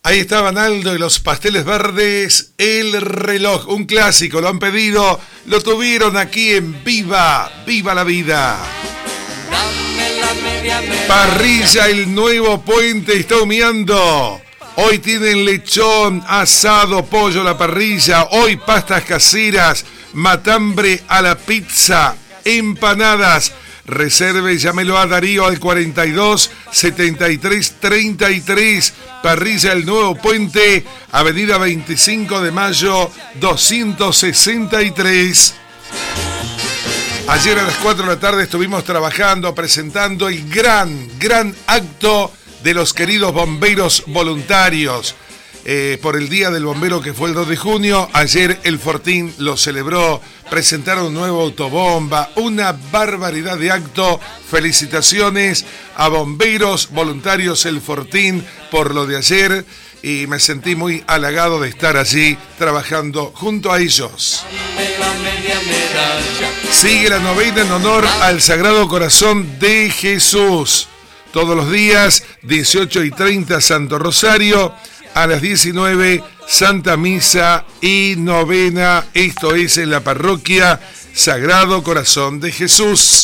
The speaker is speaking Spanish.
Ahí estaban Aldo y los Pasteles Verdes, El Reloj, un clásico, lo han pedido, lo tuvieron aquí en Viva la Vida. Parrilla El Nuevo Puente está humeando. Hoy tienen lechón, asado, pollo a la parrilla, hoy pastas caseras, matambre a la pizza, empanadas. Reserve y llámelo a Darío al 42 73 33. Parrilla El Nuevo Puente, Avenida 25 de Mayo 263. Ayer a las 4 de la tarde estuvimos trabajando, presentando el gran acto de los queridos bomberos voluntarios. Por el Día del Bombero que fue el 2 de junio, ayer el Fortín lo celebró, presentaron un nuevo autobomba, una barbaridad de acto. Felicitaciones a bomberos voluntarios El Fortín por lo de ayer y me sentí muy halagado de estar allí trabajando junto a ellos. Sigue la novena en honor al Sagrado Corazón de Jesús. Todos los días, 18:30 Santo Rosario, a las 19 Santa Misa y novena. Esto es en la parroquia Sagrado Corazón de Jesús.